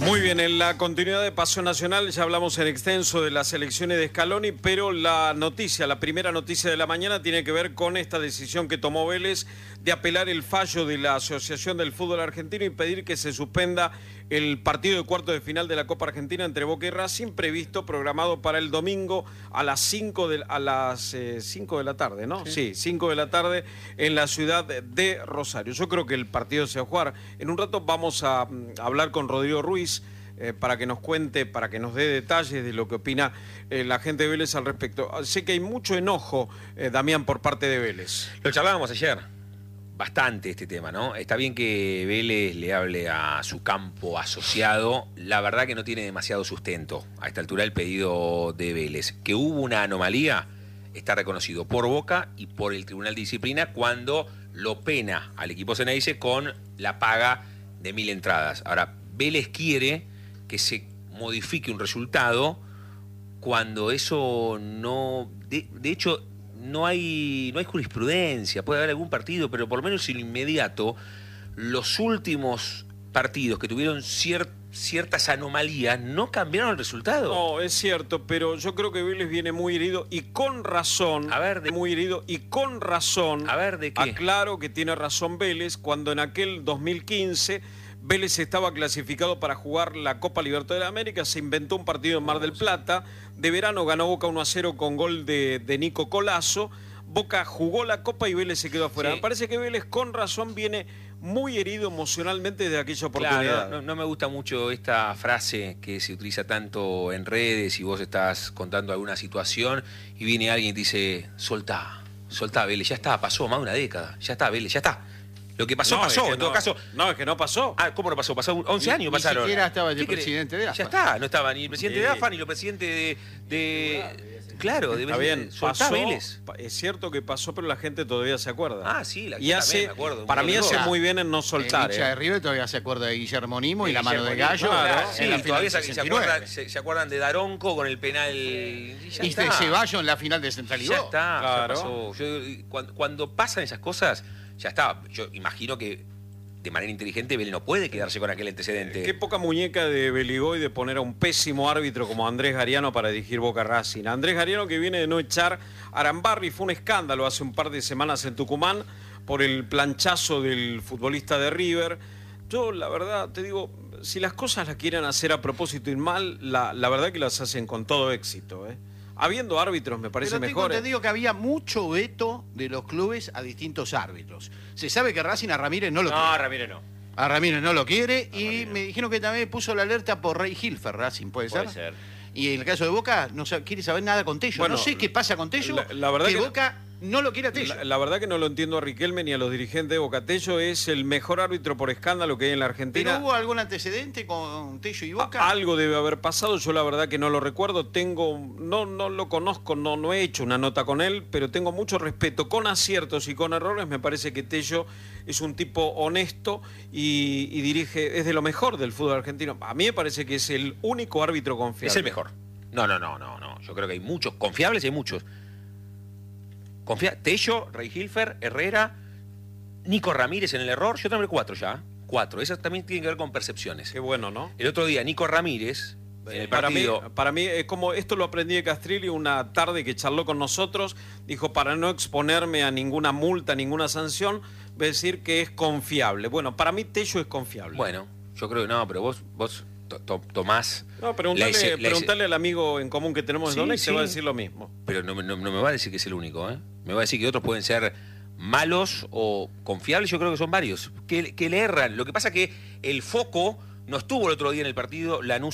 Muy bien, en la continuidad de Paseo Nacional ya hablamos en extenso de las elecciones de Scaloni, pero la primera noticia de la mañana tiene que ver con esta decisión que tomó Vélez de apelar el fallo de la Asociación del Fútbol Argentino y pedir que se suspenda el partido de cuartos de final de la Copa Argentina entre Boca y Racing, previsto, programado para el domingo a las 5 de la tarde, ¿no? Sí, 5 de la tarde en la ciudad de Rosario. Yo creo que el partido se va a jugar. En un rato vamos a hablar con Rodrigo Ruiz para que nos cuente, para que nos dé detalles de lo que opina la gente de Vélez al respecto. Sé que hay mucho enojo, Damián, por parte de Vélez. Lo charlábamos ayer. Bastante este tema, ¿no? Está bien que Vélez le hable a su campo asociado. La verdad que no tiene demasiado sustento a esta altura el pedido de Vélez. Que hubo una anomalía está reconocido por Boca y por el Tribunal de Disciplina cuando lo pena al equipo Ceneice con la paga de 1000 entradas. Ahora, Vélez quiere que se modifique un resultado cuando eso no... De hecho... No hay jurisprudencia, puede haber algún partido, pero por lo menos en lo inmediato, los últimos partidos que tuvieron ciertas anomalías no cambiaron el resultado. No, es cierto, pero yo creo que Vélez viene muy herido y con razón. A ver, muy herido y con razón. A ver, ¿de qué? Aclaro que tiene razón Vélez cuando en aquel 2015 Vélez estaba clasificado para jugar la Copa Libertadores de América, se inventó un partido en Mar del Plata, de verano ganó Boca 1-0 con gol de Nico Colazo, Boca jugó la Copa y Vélez se quedó afuera. Sí. Me parece que Vélez con razón viene muy herido emocionalmente desde aquella oportunidad. Claro, no me gusta mucho esta frase que se utiliza tanto en redes y vos estás contando alguna situación y viene alguien y te dice, soltá Vélez, ya está, pasó más de una década, ya está Vélez, ya está. Lo que pasó, pasó, en todo caso... No, es que no pasó. Ah, ¿cómo no pasó? Pasó 11 años pasaron. Ni siquiera estaba el presidente de AFA. Ya está, no estaba ni el presidente de AFA, ni el presidente de claro, está bien, soltá pasó, Vélez. Es cierto que pasó, pero la gente todavía se acuerda. Ah, sí, y hace, me acuerdo. para mí hace muy bien en no soltar. El hincha de River todavía se acuerda de Guillermo Nimo y la mano de Gallo. Claro, en la sí, final todavía del 69. se acuerdan de Daronco con el penal. Y de Ceballos en la final de Central y Ya Go. está, claro. ya pasó. Cuando pasan esas cosas, ya está. Yo imagino que de manera inteligente Vélez no puede quedarse con aquel antecedente. Qué poca muñeca de Beligoy de poner a un pésimo árbitro como Andrés Gariano para dirigir Boca Racing. Andrés Gariano, que viene de no echar a Arambarri, fue un escándalo hace un par de semanas en Tucumán por el planchazo del futbolista de River. Yo, la verdad, te digo, si las cosas las quieren hacer a propósito y mal, la verdad que las hacen con todo éxito, ¿eh? Habiendo árbitros me parece mejor. Te digo que había mucho veto de los clubes a distintos árbitros. Se sabe que Racing a Ramírez no lo quiere. No, Ramírez no. A Ramírez no lo quiere y me dijeron que también puso la alerta por Rey Hilfer, Racing, ¿puede ser? Puede ser. Y en el caso de Boca, no quiere saber nada con Tello. Bueno, no sé qué pasa con Tello, la verdad que Boca no lo quiere a Tello. La verdad que no lo entiendo a Riquelme ni a los dirigentes de Boca. Tello es el mejor árbitro por escándalo que hay en la Argentina. ¿Pero hubo algún antecedente con Tello y Boca? Algo debe haber pasado, yo la verdad que no lo recuerdo. No lo conozco, no he hecho una nota con él, pero tengo mucho respeto. Con aciertos y con errores, me parece que Tello es un tipo honesto y dirige, es de lo mejor del fútbol argentino. A mí me parece que es el único árbitro confiable. Es el mejor. No. Yo creo que hay muchos. Confiables hay muchos. Tello, Rey Hilfer, Herrera, Nico Ramírez en el error. Yo tengo 4 ya. 4. Esas también tienen que ver con percepciones. Qué bueno, ¿no? El otro día, Nico Ramírez, en el partido... Para mí es como, esto lo aprendí de Castrilli una tarde que charló con nosotros, dijo, para no exponerme a ninguna multa, ninguna sanción, voy a decir que es confiable. Bueno, para mí Tello es confiable. Bueno, yo creo que no, pero vos tomás... No, preguntale al amigo en común que tenemos en Donex, se va a decir lo mismo. Pero no me va a decir que es el único, ¿eh? Me va a decir que otros pueden ser malos o confiables, yo creo que son varios, que le erran. Lo que pasa es que el foco no estuvo el otro día en el partido Lanús